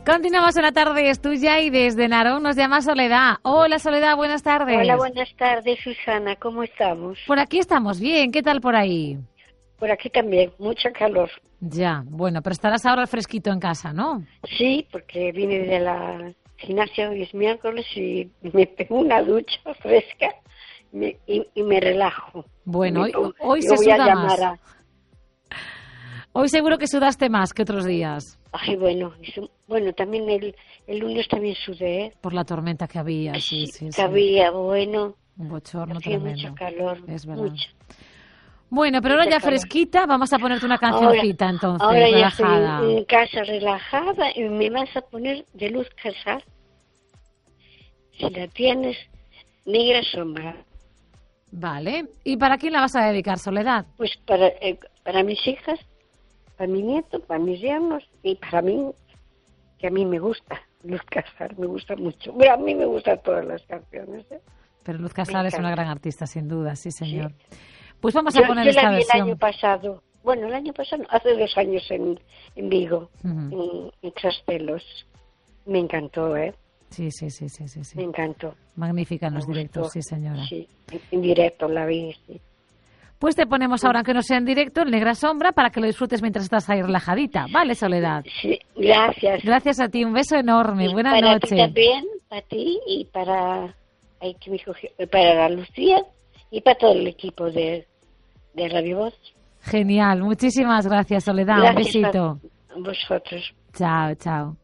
Continuamos en la tarde, es tuya y desde Narón nos llama Soledad. Hola Soledad, buenas tardes. Hola, buenas tardes, Susana, ¿cómo estamos? Por aquí estamos bien, ¿qué tal por ahí? Por aquí también, mucha calor. Ya, bueno, pero estarás ahora al fresquito en casa, ¿no? Sí, porque vine de la gimnasia hoy es miércoles y me pego una ducha fresca y me relajo. Bueno, hoy se suda más. Hoy seguro que sudaste más que otros días. Ay, bueno, también el lunes también sudé. Por la tormenta que había, sí. Había, bueno. Un bochorno hacía tremendo. Mucho calor, es verdad. mucho. Bueno, pero ahora ya fresquita, vamos a ponerte una cancioncita entonces, ahora relajada. Ya estoy en casa relajada y me vas a poner de Luz Casal. Si la tienes, Negra Sombra. Vale, ¿y para quién la vas a dedicar, Soledad? Pues para mis hijas, para mi nieto, para mis yernos y para mí, que a mí me gusta. Luz Casal me gusta mucho. Bueno, a mí me gustan todas las canciones. Pero Luz Casal es una gran artista, sin duda, sí, señor. Sí. Pues vamos a poner yo esta la vi versión. El año pasado, hace 2 años en Vigo, en Castelos. Me encantó, ¿eh? Sí. Me encantó. Magnífica en los directos, sí, señora. Sí, en directo la vi, sí. Pues te ponemos ahora, aunque no sea en directo, el Negra Sombra, para que lo disfrutes mientras estás ahí relajadita. ¿Vale, Soledad? Sí, gracias. Gracias a ti, un beso enorme. Buenas noches. Para ti también, para ti y para la Lucía y para todo el equipo de Radio Voz. Genial, muchísimas gracias, Soledad. Gracias un besito. A vosotros. Chao.